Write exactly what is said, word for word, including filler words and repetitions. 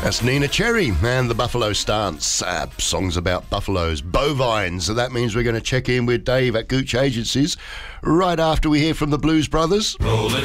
That's Nina Cherry and the Buffalo Stance. Uh, songs about buffaloes, bovines. So that means we're going to check in with Dave at Gooch Agencies right after we hear from the Blues Brothers.